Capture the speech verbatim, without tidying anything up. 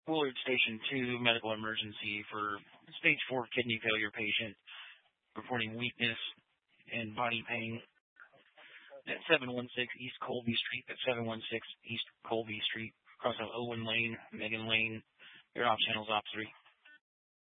Willard Station two, medical emergency for stage four kidney failure patient reporting weakness and body pain at seven one six East Colby Street, at seven one six East Colby Street, across from Owen Lane, Megan Lane. Your op channels, op three.